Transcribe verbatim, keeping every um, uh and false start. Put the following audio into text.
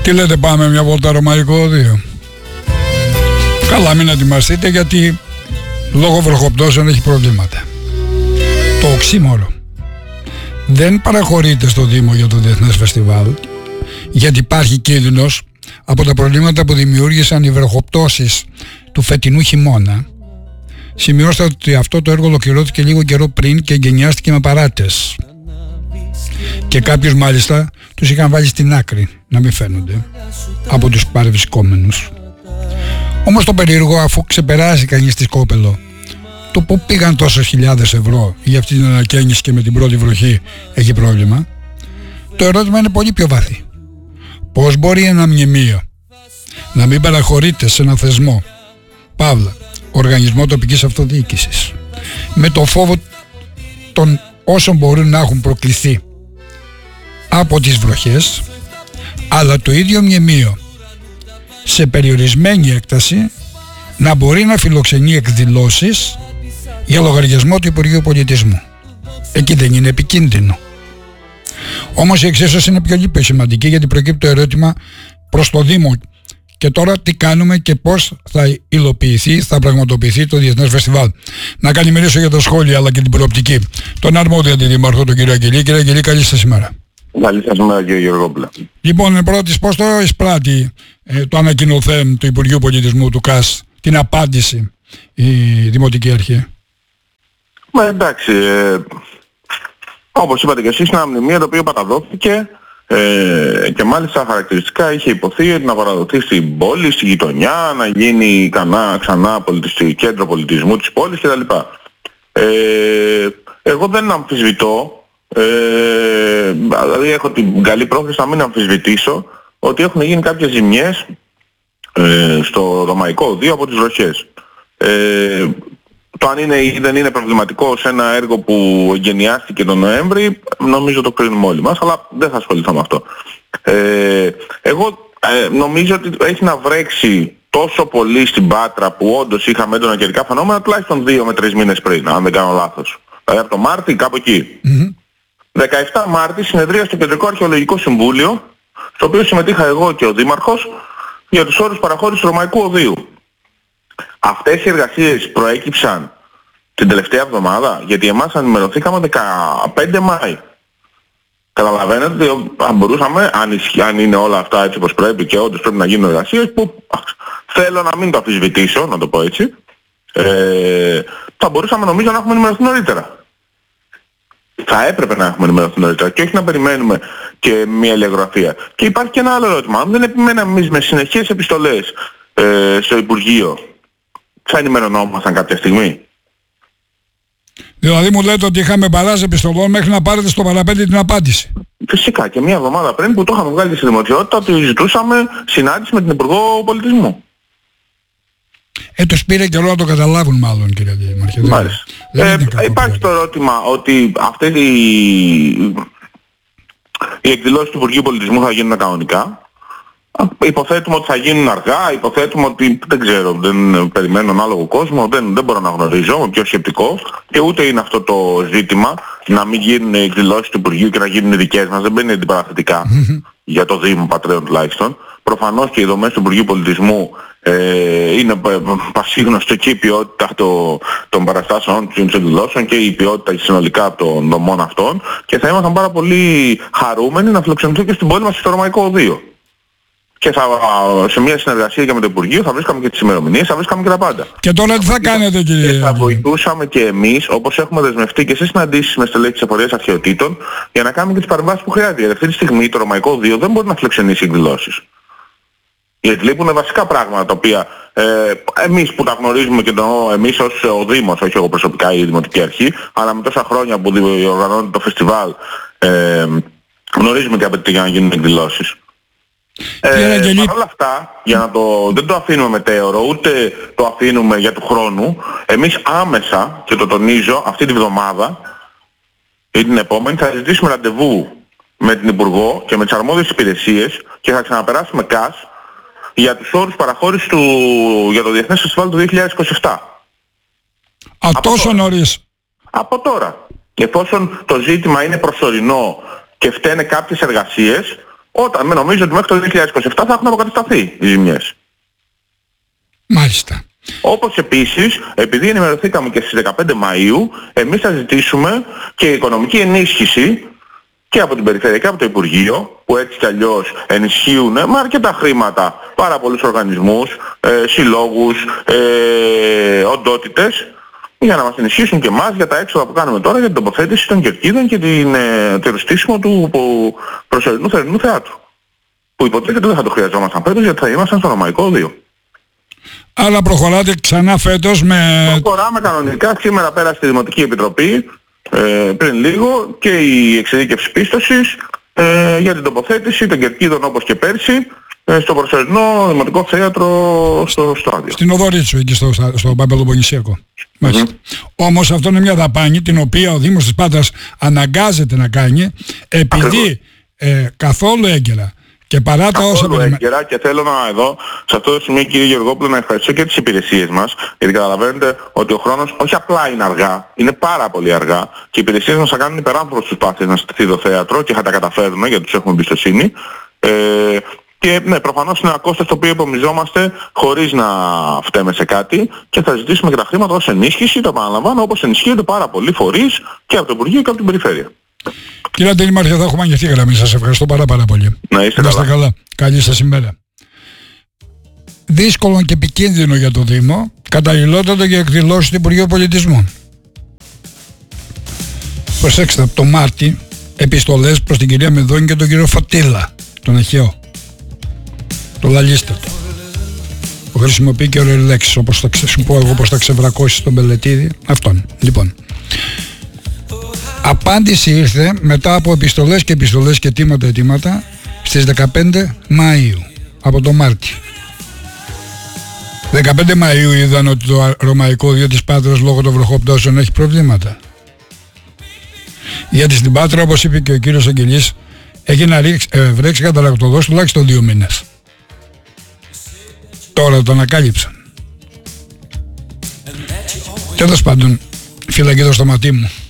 Τι λέτε, πάμε μια βόλτα Ρωμαϊκό Οδείο? Καλά, μην ετοιμαστείτε, γιατί λόγω βροχοπτώσεων έχει προβλήματα. Το οξύμορο δεν παραχωρείται στο Δήμο για το Διεθνές Φεστιβάλ, γιατί υπάρχει κίνδυνος από τα προβλήματα που δημιούργησαν οι βροχοπτώσεις του φετινού χειμώνα. Σημειώστε ότι αυτό το έργο ολοκληρώθηκε λίγο καιρό πριν και εγκαινιάστηκε με παράτες. Και κάποιους μάλιστα τους είχαν βάλει στην άκρη να μην φαίνονται από τους παρευρισκόμενους. Όμως το περίεργο, αφού ξεπεράσει κανείς τη Σκόπελο το που πήγαν τόσες χιλιάδες ευρώ για αυτή την ανακαίνιση και με την πρώτη βροχή έχει πρόβλημα, το ερώτημα είναι πολύ πιο βαθύ. Πώς μπορεί ένα μνημείο να μην παραχωρείται σε ένα θεσμό, παύλα οργανισμό τοπικής αυτοδιοίκησης, με το φόβο των όσων μπορούν να έχουν προκληθεί από τις βροχές, αλλά το ίδιο μνημείο σε περιορισμένη έκταση να μπορεί να φιλοξενεί εκδηλώσεις για λογαριασμό του Υπουργείου Πολιτισμού? Εκεί δεν είναι επικίνδυνο? Όμως η εξίσωση είναι πιο λίγο σημαντική, γιατί προκύπτει το ερώτημα προς το Δήμο: και τώρα τι κάνουμε και πώς θα υλοποιηθεί, θα πραγματοποιηθεί το Διεθνές Φεστιβάλ? Να καλημερίσω για τα σχόλια αλλά και την προοπτική τον αρμόδιο αντιδήμαρχο, τον κύριο Αγγελή. Κύριε Αγγελή, καλή σας ημέρα. Καλή σας ημέρα, κύριε Γεωργόπουλα. Λοιπόν, πρώτης, πώς το εισπράττει ε, το ανακοινωθέν του Υπουργείου Πολιτισμού, του ΚΑΣ, την απάντηση η Δημοτική Αρχή? Μα εντάξει, ε, όπως είπατε και εσείς, είναι ένα μνημείο το οποίο παραδόθηκε ε, και μάλιστα χαρακτηριστικά είχε υποθεί να παραδοθεί στην πόλη, στη γειτονιά, να γίνει κανά, ξανά πολιτιστικό κέντρο πολιτισμού της πόλης κτλ. Ε, εγώ δεν αμφισβητώ, ε, δηλαδή έχω την καλή πρόθεση να μην αμφισβητήσω ότι έχουν γίνει κάποιες ζημιές ε, στο Ρωμαϊκό Οδείο από τις βροχές. Ε, το αν είναι ή δεν είναι προβληματικό σε ένα έργο που εγκαινιάστηκε τον Νοέμβρη, νομίζω το κρίνουμε όλοι μας, αλλά δεν θα ασχοληθώ με αυτό. Ε, εγώ ε, νομίζω ότι έχει να βρέξει τόσο πολύ στην Πάτρα, που όντως είχαμε έντονα καιρικά φαινόμενα, τουλάχιστον δύο με τρεις μήνες πριν, αν δεν κάνω λάθος. Δηλαδή από το Μάρτι, κάπου εκεί. Mm-hmm. δεκαεφτά Μάρτη συνεδρία στο Κεντρικό Αρχαιολογικό Συμβούλιο, στο οποίο συμμετείχα εγώ και ο Δήμαρχος, για τους όρους παραχώρησης του Ρωμαϊκού Οδείου. Αυτές οι εργασίες προέκυψαν την τελευταία εβδομάδα, γιατί εμάς ενημερωθήκαμε δεκαπέντε Μάη. Καταλαβαίνετε ότι αν μπορούσαμε, αν, ισχύ, αν είναι όλα αυτά έτσι όπως πρέπει και όντως πρέπει να γίνουν εργασίες, που θέλω να μην το αμφισβητήσω, να το πω έτσι, ε, θα μπορούσαμε νομίζω να έχουμε ενημερωθεί νωρίτερα. Θα έπρεπε να έχουμε ενημερωθεί νωρίτερα και όχι να περιμένουμε και μια ελεγγραφία. Και υπάρχει και ένα άλλο ερώτημα. Αν δεν επιμέναμε εμείς με συνεχείς επιστολές ε, στο Υπουργείο, θα ενημερωνόμασταν κάποια στιγμή? Δηλαδή μου λέτε ότι είχαμε μπαράζ επιστολών μέχρι να πάρετε στο παραπέντε την απάντηση? Φυσικά, και μια εβδομάδα πριν που το είχαμε βγάλει στη δημοσιότητα, ότι ζητούσαμε συνάντηση με την Υπουργό Πολιτισμού. Ε, τους πήρε καιρό να το καταλάβουν μάλλον, κύριε Δήμαρχε. Μάλιστα. Ε, υπάρχει το ερώτημα ότι αυτές οι, οι εκδηλώσεις του Υπουργείου Πολιτισμού θα γίνουν κανονικά. Υποθέτουμε ότι θα γίνουν αργά, υποθέτουμε ότι δεν ξέρω, δεν περιμένω ανάλογο κόσμο, δεν, δεν μπορώ να γνωρίζω, είμαι πιο σκεπτικός, και ούτε είναι αυτό το ζήτημα να μην γίνουν οι εκδηλώσεις του Υπουργείου και να γίνουν οι δικές μας, δεν μπαίνει αντιπαραθετικά για το Δήμο Πατρέων τουλάχιστον. Προφανώς και οι δομές του Υπουργείου Πολιτισμού ε, είναι πασίγνωστο και η ποιότητα το, των παραστάσεων των εκδηλώσεων και η ποιότητα συνολικά των δομών αυτών, και θα ήμασταν πάρα πολύ χαρούμενοι να φιλοξενηθούμε και στην πόλη μας στο Ρωμαϊκό Οδείο. Και θα, σε μια συνεργασία και με το Υπουργείο θα βρίσκαμε και τις ημερομηνίες, θα βρίσκαμε και τα πάντα. Και τώρα τι θα κάνετε, κύριε? Και θα βοηθούσαμε και εμείς, όπως έχουμε δεσμευτεί και σε συναντήσεις με στελέχη της Εφορίας Αρχαιοτήτων, για να κάνουμε και τις παρεμβάσεις που χρειάζεται. Γιατί αυτή τη στιγμή το Ρωμαϊκό Οδείο δεν μπορεί να φιλοξενήσει εκδηλώσεις. Γιατί λείπουν βασικά πράγματα τα οποία ε, εμείς που τα γνωρίζουμε, και το εμείς ως ο Δήμος, όχι εγώ προσωπικά ή η Δημοτική Αρχή, αλλά με τόσα χρόνια που διοργανώνεται το φεστιβάλ, ε, γνωρίζουμε τι απαιτείται για να γίνουν εκδηλώσεις. Ε, Παρ' όλα αυτά, για να το, δεν το αφήνουμε μετέωρο, ούτε το αφήνουμε για του χρόνου, εμείς άμεσα, και το τονίζω, αυτή τη βδομάδα ή την επόμενη, θα ζητήσουμε ραντεβού με την Υπουργό και με τις αρμόδιες υπηρεσίες και θα ξαναπεράσουμε ΚΑΣ για τους όρους παραχώρησης του, για το Διεθνές Φεστιβάλ του δύο χιλιάδες είκοσι επτά. Α, τόσο νωρίς? Από τώρα. Και εφόσον το ζήτημα είναι προσωρινό και φταίνε κάποιες εργασίες, όταν με νομίζω ότι μέχρι το δύο χιλιάδες είκοσι επτά θα έχουν αποκατασταθεί οι ζημιές. Μάλιστα. Όπως επίσης, επειδή ενημερωθήκαμε και στις δεκαπέντε Μαΐου, εμείς θα ζητήσουμε και οικονομική ενίσχυση και από την Περιφέρεια και από το Υπουργείο, που έτσι κι αλλιώς ενισχύουν με αρκετά χρήματα πάρα πολλούς οργανισμούς, ε, συλλόγους, ε, οντότητες, για να μας ενισχύσουν και εμάς για τα έξοδα που κάνουμε τώρα για την τοποθέτηση των κερκίδων και την, ε, το ερωτήσιμο του προσωρινού θερινού θεάτρου. Που υποτίθεται δεν θα το χρειαζόμασταν φέτος, γιατί θα ήμασταν στο Ρωμαϊκό δύο. Αλλά προχωράτε ξανά φέτος με... Προχωράμε κανονικά. Σήμερα πέρασε στη Δημοτική Επιτροπή ε, πριν λίγο και η εξειδίκευση πίστοσης ε, για την τοποθέτηση των κερκίδων όπως και πέρσι ε, στο προσωρινό Δημοτικό Θέατρο στο, στο Άδειο. Στην Οδωρίτσου, εκεί στο, στο Παπαδοποννησιακό. Mm-hmm. Όμως αυτό είναι μια δαπάνη την οποία ο Δήμος της Πάτρας αναγκάζεται να κάνει, επειδή ε, καθόλου έγκαιρα και παρά τα όσα περιμένουμε. Και θέλω να εδώ, σε αυτό το σημείο, κύριε Γεωργόπουλο, να ευχαριστήσω και τις υπηρεσίες μας, γιατί καταλαβαίνετε ότι ο χρόνος όχι απλά είναι αργά, είναι πάρα πολύ αργά και οι υπηρεσίες μας θα κάνουν υπεράνθρωπες προσπάθειες να στηθεί το θέατρο και θα τα καταφέρουμε γιατί τους έχουμε εμπιστοσύνη. Ε, και ναι, προφανώς είναι ένα κόστος το οποίο υπομιζόμαστε χωρίς να φταίμε σε κάτι και θα ζητήσουμε και τα χρήματα ως ενίσχυση, το επαναλαμβάνω, όπως ενισχύονται πάρα πολλοί φορείς και από το Υπουργείο και από την Περιφέρεια. Κύριε Αντελημάρχη, θα έχουμε ανοιχτή γραμμή. Σας ευχαριστώ πάρα πάρα πολύ. Να είστε, να είστε καλά. καλά. Καλή σας ημέρα. Δύσκολο και επικίνδυνο για το Δήμο, καταλληλότατο για εκδηλώσεις του Υπουργείου Πολιτισμού. Προσέξτε, από το Μάρτι, επιστολές προς την κυρία Μεδόνη και τον κύριο Φωτήλα, τον Αχαιό. Το λαλίστατο. Που χρησιμοποιεί και ωραίες λέξεις, όπως θα σου πω εγώ, πώς θα ξεβρακώσει στον Πελετίδη. Αυτόν. Λοιπόν. Απάντηση ήρθε μετά από επιστολές και επιστολές και αιτήματα αιτήματα στις δεκαπέντε Μαΐου από το Μάρτι. δεκαπέντε Μαΐου είδαν ότι το Ρωμαϊκό δύο της Πάτρας λόγω των βροχοπτώσεων έχει προβλήματα. Γιατί στην Πάτρα, όπως είπε και ο κύριος Αγγελής, έχει να ρίξει, ε, βρέξει καταρακτοδός τουλάχιστον δύο μήνες. Τώρα το ανακάλυψαν. Τέλος πάντων, φυλακή το στοματί μου.